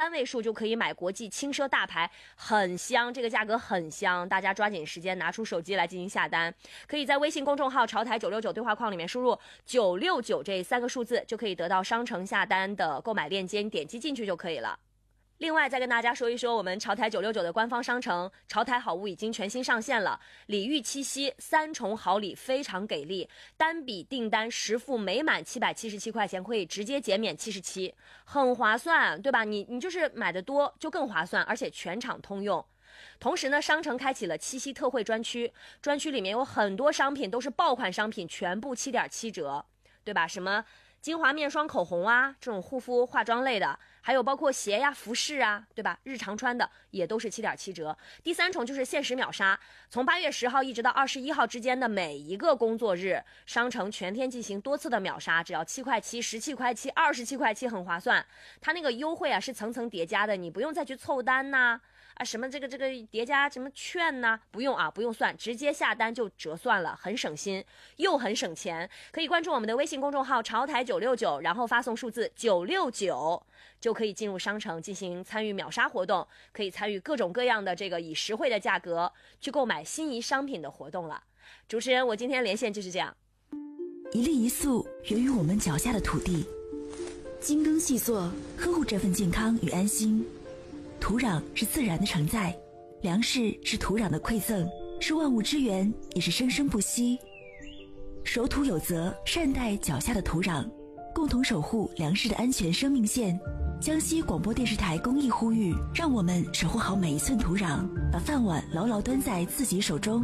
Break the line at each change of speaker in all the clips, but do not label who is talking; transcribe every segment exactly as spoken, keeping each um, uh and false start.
三位数就可以买国际轻奢大牌，很香，这个价格很香，大家抓紧时间拿出手机来进行下单。可以在微信公众号潮台九六九对话框里面输入九六九这三个数字，就可以得到商城下单的购买链接，你点击进去就可以了。另外再跟大家说一说，我们潮台九六九的官方商城潮台好物已经全新上线了，礼遇七夕三重好礼非常给力，单笔订单实付每满七百七十七块钱可以直接减免七十七，很划算，对吧？你你就是买的多就更划算，而且全场通用。同时呢，商城开启了七夕特惠专区，专区里面有很多商品都是爆款商品，全部 七点七折，对吧？什么精华面霜、口红啊，这种护肤化妆类的，还有包括鞋呀、服饰啊，对吧？日常穿的也都是 七点七折。第三重就是限时秒杀，从八月十号一直到二十一号之间的每一个工作日，商城全天进行多次的秒杀，只要七块七、十七块七、二十七块七，很划算。它那个优惠啊是层层叠加的，你不用再去凑单呐、啊，什么这个这个叠加什么券呐、啊，不用啊，不用算，直接下单就折算了，很省心又很省钱。可以关注我们的微信公众号潮台九六九，然后发送数字九六九，就可以进入商城进行参与秒杀活动，可以参与各种各样的这个以实惠的价格去购买心仪商品的活动了。主持人，我今天连线就是这样。
一粒一粟源于我们脚下的土地，精耕细作呵护这份健康与安心。土壤是自然的承载，粮食是土壤的馈赠，是万物之源，也是生生不息。守土有责，善待脚下的土壤，共同守护粮食的安全生命线。江西广播电视台公益呼吁，让我们守护好每一寸土壤，把饭碗牢牢端在自己手中。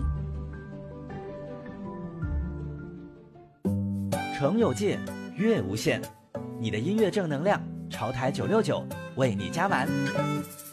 诚有界，乐无限，你的音乐正能量，潮台九六九为你加满。